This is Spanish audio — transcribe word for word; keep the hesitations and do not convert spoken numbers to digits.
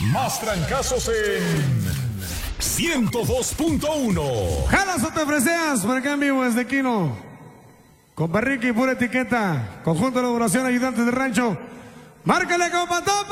Más trancazos en ciento dos punto uno. Jalas o te freseas, por acá en vivo desde Quino. Compa Ricky, pura etiqueta. Conjunto de elaboración, ayudantes de rancho. Márcale, compa Topo.